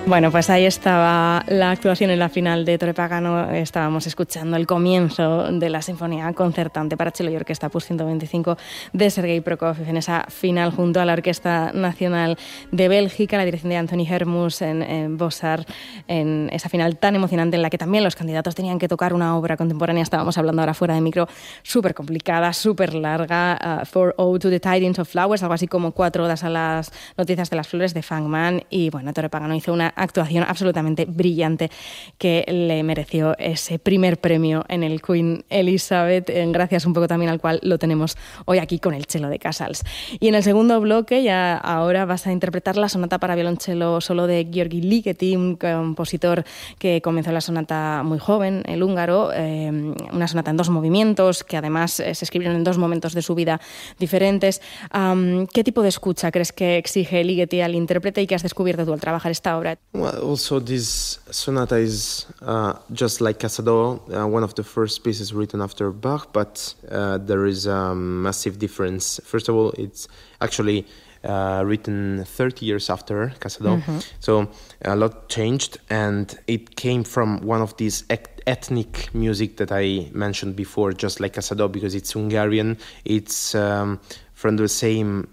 Bueno, pues ahí estaba la actuación en la final de Ettore Pagano. Estábamos escuchando el comienzo de la Sinfonía Concertante para cello y orquesta Opus 125 de Sergei Prokofiev en esa final junto a la Orquesta Nacional de Bélgica, la dirección de Anthony Hermus en Bossart, en esa final tan emocionante en la que también los candidatos tenían que tocar una obra contemporánea. Estábamos hablando ahora fuera de micro, súper complicada, súper larga, 4 Ode to the Tidings of Flowers, algo así como 4 odas a las noticias de las flores de Fang Man. Y bueno, Ettore Pagano hizo una actuación absolutamente brillante que le mereció ese primer premio en el Queen Elizabeth, gracias un poco también al cual lo tenemos hoy aquí con el cello de Casals. Y en el segundo bloque ya ahora vas a interpretar la sonata para violonchelo solo de György Ligeti, un compositor que comenzó la sonata muy joven, el húngaro, una sonata en 2 movimientos que además se escribieron en 2 momentos de su vida diferentes. ¿Qué tipo de escucha crees que exige Ligeti al intérprete y que has descubierto tú al trabajar esta obra? Well, also this sonata is just like Casado, one of the first pieces written after Bach, but there is a massive difference. First of all, it's actually written 30 years after Casado, so a lot changed, and it came from one of these ethnic music that I mentioned before, just like Casado, because it's Hungarian, it's from the same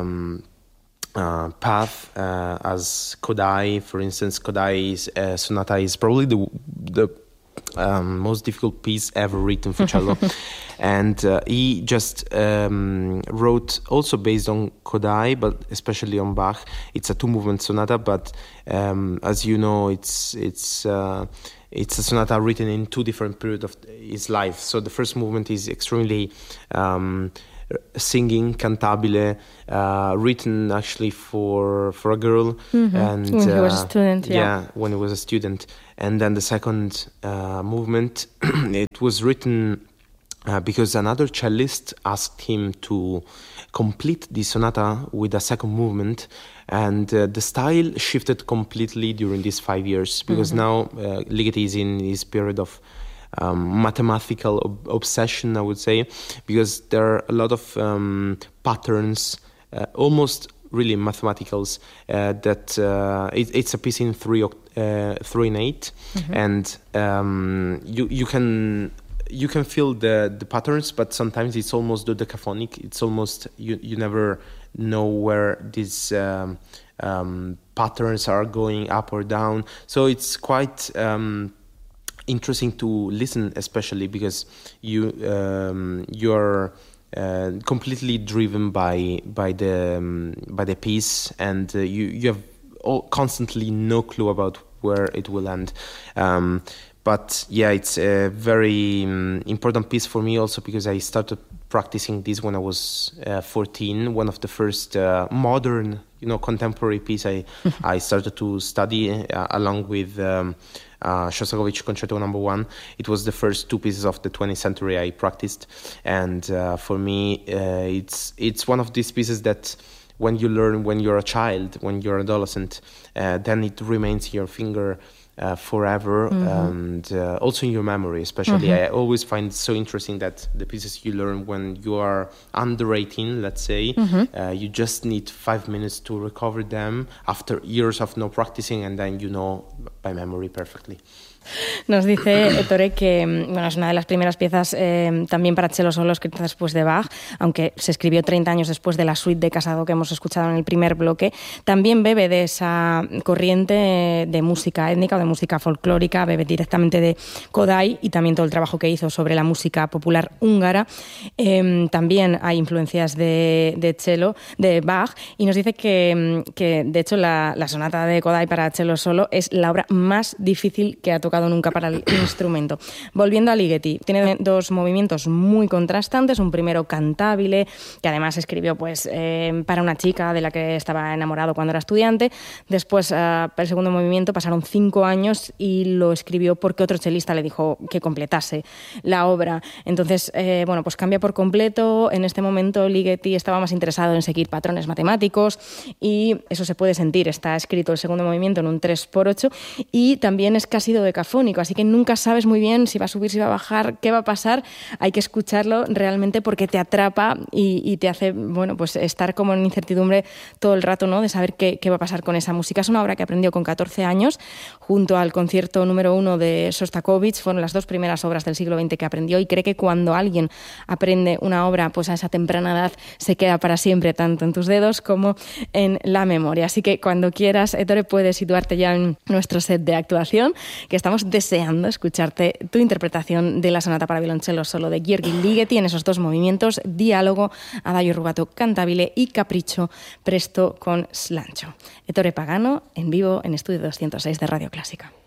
path as Kodai. For instance, Kodai's sonata is probably the most difficult piece ever written for cello. And he just wrote also based on Kodai, but especially on Bach. It's a 2-movement sonata, but as you know, it's a sonata written in 2 different periods of his life. So the first movement is extremely singing, cantabile, written actually for a girl, and when he was a student. When he was a student. And then the second movement, it was written because another cellist asked him to complete the sonata with a second movement, and the style shifted completely during these 5 years, because now Ligeti is in his period of mathematical obsession, I would say, because there are a lot of patterns, almost really mathematicals, that it's a piece in 3/8, and you can feel the patterns, but sometimes it's almost dodecaphonic. It's almost you never know where these patterns are going up or down. So it's quite interesting to listen, especially because you're completely driven by the piece, and you have constantly no clue about where it will end. But yeah, it's a very important piece for me also because I started practicing this when I was 14. One of the first modern, contemporary piece I started to study along with Shostakovich Concerto No. 1. It was the first 2 pieces of the 20th century I practiced, and for me, it's one of these pieces that when you learn when you're a child, when you're an adolescent, then it remains in your finger forever, and also in your memory, especially. I always find it so interesting that the pieces you learn when you are under 18, let's say, you just need 5 minutes to recover them after years of no practicing, and then you know by memory perfectly. Nos dice Ettore que es una de las primeras piezas también para cello solo escritas después de Bach, aunque se escribió 30 años después de la suite de Casado que hemos escuchado en el primer bloque. También bebe de esa corriente de música étnica o de música folclórica, bebe directamente de Kodai y también todo el trabajo que hizo sobre la música popular húngara. También hay influencias de cello, de Bach, y nos dice que de hecho la sonata de Kodai para cello solo es la obra más difícil que ha tocado nunca para el instrumento. Volviendo a Ligeti, tiene 2 movimientos muy contrastantes, un primero cantabile, que además escribió para una chica de la que estaba enamorado cuando era estudiante. Después, para el segundo movimiento, pasaron 5 años y lo escribió porque otro chelista le dijo que completase la obra. Entonces, pues cambia por completo. En este momento, Ligeti estaba más interesado en seguir patrones matemáticos y eso se puede sentir. Está escrito el segundo movimiento en un 3/8 y también es casi dodecafónico decafónico, así que nunca sabes muy bien si va a subir, si va a bajar, qué va a pasar. Hay que escucharlo realmente porque te atrapa y te hace, bueno, pues estar como en incertidumbre todo el rato, ¿no? De saber qué va a pasar con esa música. Es una obra que aprendió con 14 años, junto al concierto número 1 de Shostakovich. Fueron las 2 primeras obras del siglo XX que aprendió, y cree que cuando alguien aprende una obra, pues a esa temprana edad, se queda para siempre, tanto en tus dedos como en la memoria. Así que cuando quieras, Ettore, puedes situarte ya en nuestro set de actuación, que estamos deseando escucharte tu interpretación de la sonata para violonchelo solo de György Ligeti en esos 2 movimientos: diálogo, adagio rubato cantabile y capricho presto con slancio. Ettore Pagano, en vivo en Estudio 206 de Radio Clásica.